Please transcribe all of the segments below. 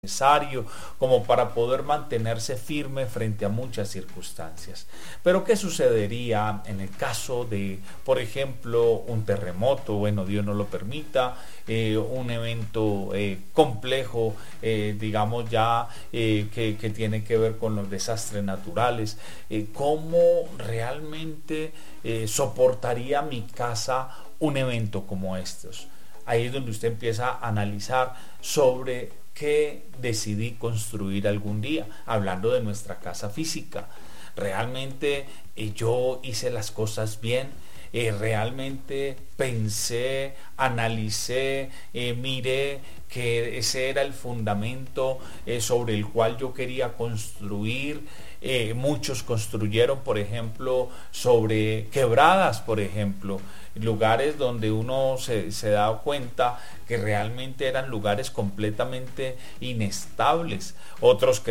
Necesario como para poder mantenerse firme frente a muchas circunstancias. Pero ¿qué sucedería en el caso de, por ejemplo, un terremoto? Bueno, Dios no lo permita, un evento complejo, digamos ya, que tiene que ver con los desastres naturales. ¿Cómo realmente soportaría mi casa un evento como estos? Ahí es donde usted empieza a analizar sobre que decidí construir algún día, hablando de nuestra casa física. Realmente yo hice las cosas bien, realmente pensé, analicé, miré que ese era el fundamento sobre el cual yo quería construir. Muchos construyeron, por ejemplo, sobre quebradas, por ejemplo, lugares donde uno se da cuenta que realmente eran lugares completamente inestables. Otros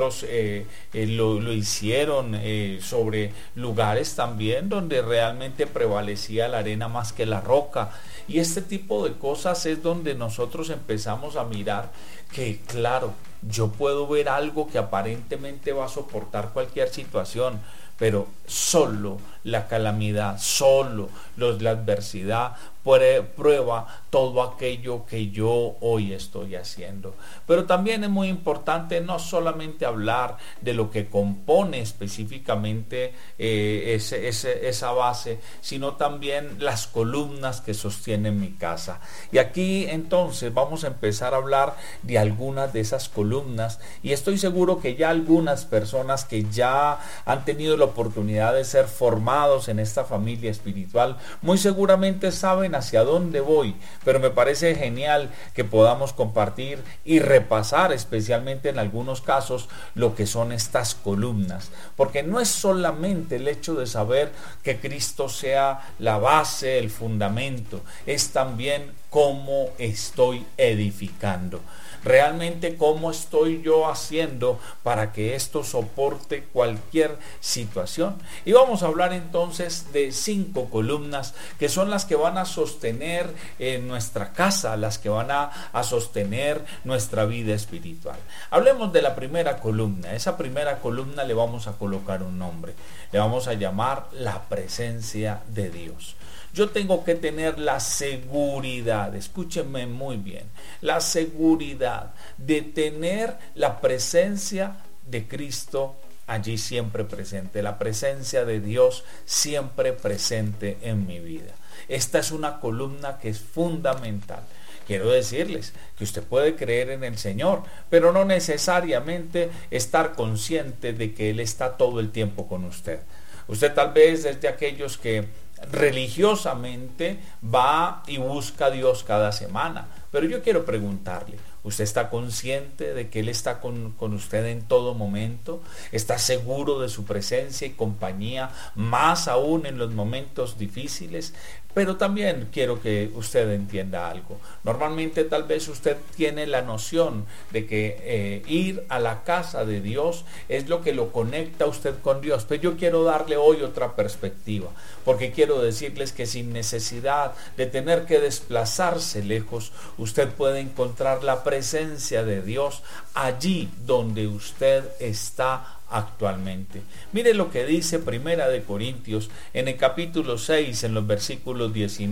lo hicieron sobre lugares también donde realmente prevalecía la arena más que la roca. Y este tipo de cosas es donde nosotros empezamos a mirar que, claro, yo puedo ver algo que aparentemente va a soportar cualquier situación, pero solo la calamidad, solo la adversidad prueba todo aquello que yo hoy estoy haciendo. Pero también es muy importante no solamente hablar de lo que compone específicamente esa base, sino también las columnas que sostienen mi casa. Y aquí entonces vamos a empezar a hablar de algunas de esas columnas, y estoy seguro que ya algunas personas que ya han tenido la oportunidad de ser formados en esta familia espiritual, muy seguramente saben hacia dónde voy, pero me parece genial que podamos compartir y repasar, especialmente en algunos casos, lo que son estas columnas, porque no es solamente el hecho de saber que Cristo sea la base, el fundamento, es también cómo estoy edificando. Realmente cómo estoy yo haciendo para que esto soporte cualquier situación. Y vamos a hablar entonces de 5 columnas que son las que van a sostener nuestra casa, las que van a sostener nuestra vida espiritual. Hablemos de la primera columna. Esa primera columna le vamos a colocar un nombre. Le vamos a llamar la presencia de Dios. Yo tengo que tener la seguridad, escúchenme muy bien, la seguridad de tener la presencia de Cristo allí siempre presente, la presencia de Dios siempre presente en mi vida. Esta es una columna que es fundamental. Quiero decirles que usted puede creer en el Señor, pero no necesariamente estar consciente de que Él está todo el tiempo con usted. Usted tal vez es de aquellos que religiosamente va y busca a Dios cada semana, pero yo quiero preguntarle, ¿usted está consciente de que Él está con usted en todo momento? ¿Está seguro de su presencia y compañía, más aún en los momentos difíciles? Pero también quiero que usted entienda algo. Normalmente tal vez usted tiene la noción de que ir a la casa de Dios es lo que lo conecta a usted con Dios. Pero yo quiero darle hoy otra perspectiva, porque quiero decirles que sin necesidad de tener que desplazarse lejos, usted puede encontrar la presencia de Dios allí donde usted está actualmente. Mire lo que dice Primera de Corintios en el capítulo 6, en los versículos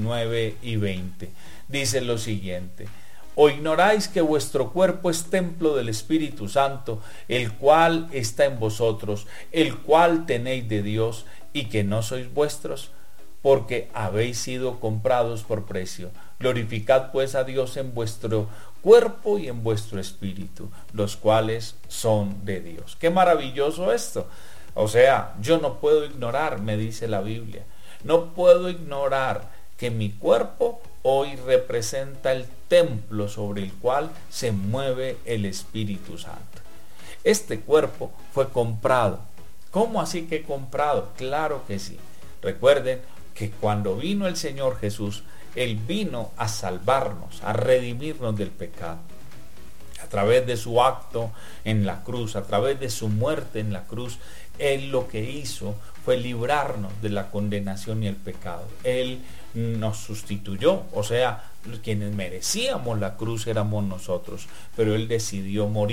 19 y 20. Dice lo siguiente: ¿O ignoráis que vuestro cuerpo es templo del Espíritu Santo, el cual está en vosotros, el cual tenéis de Dios, y que no sois vuestros? Porque habéis sido comprados por precio. Glorificad pues a Dios en vuestro cuerpo y en vuestro espíritu, los cuales son de Dios. Qué maravilloso esto. O sea, yo no puedo ignorar, me dice la Biblia, no puedo ignorar que mi cuerpo hoy representa el templo sobre el cual se mueve el Espíritu Santo. Este cuerpo fue comprado. ¿Cómo así que comprado? Claro que sí. Recuerden que cuando vino el Señor Jesús, Él vino a salvarnos, a redimirnos del pecado. A través de su acto en la cruz, a través de su muerte en la cruz, Él lo que hizo fue librarnos de la condenación y el pecado. Él nos sustituyó, o sea, quienes merecíamos la cruz éramos nosotros, pero Él decidió morir